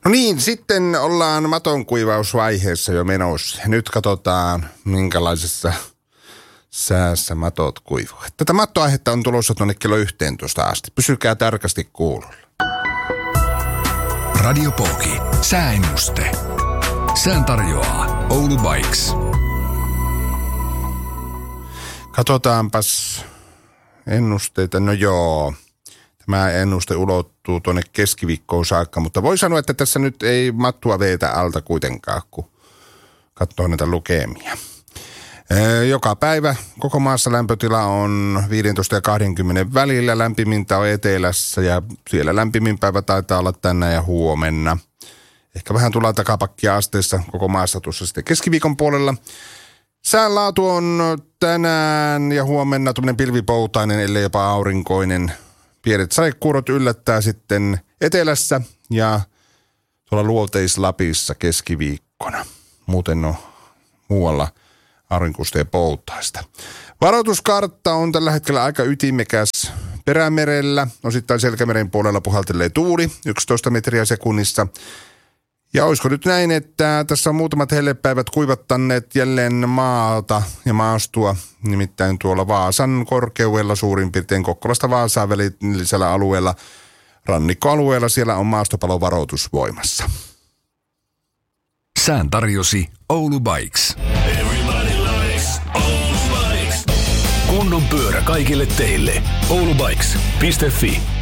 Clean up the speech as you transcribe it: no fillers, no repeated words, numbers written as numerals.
No niin, sitten ollaan matonkuivausvaiheessa jo menossa. Nyt katsotaan, minkälaisessa säässä matot kuivuvat. Tätä mattoaihetta on tulossa tuonne kello 11 asti. Pysykää tarkasti kuulolla. Radio Poki. Sääennuste. Sään tarjoaa Oulu Bikes. Katsotaanpas ennusteita. No joo, tämä ennuste ulottuu tuonne keskiviikkoon saakka, mutta voi sanoa, että tässä nyt ei mattua veetä alta kuitenkaan, kun katsoo näitä lukemia. Joka päivä koko maassa lämpötila on 15 ja 20 välillä. Lämpimintä on etelässä ja siellä lämpimin päivä taitaa olla tänään ja huomenna. Ehkä vähän tullaan takapakkia asteessa koko maassa tuossa sitten keskiviikon puolella. Sään laatu on tänään ja huomenna tuommoinen pilvipoutainen, ellei jopa aurinkoinen. Pienet sadekuurot yllättää sitten etelässä ja tuolla Luoteis-Lapissa keskiviikkona. Muuten on muualla aurinkoista ja poutaista. Varoituskartta on tällä hetkellä aika ytimekäs Perämerellä. Osittain Selkämeren puolella puhaltelee tuuli 11 metriä sekunnissa. Ja olisiko nyt näin, että tässä on muutamat hellepäivät kuivattanneet jälleen maata ja maastua, nimittäin tuolla Vaasan korkeudella suurin piirtein Kokkolasta Vaasaan välisellä alueella, rannikkoalueella, siellä on maastopalovaroitus voimassa. Sään tarjosi Oulu Bikes. Kunnon pyörä kaikille teille. oulubikes.fi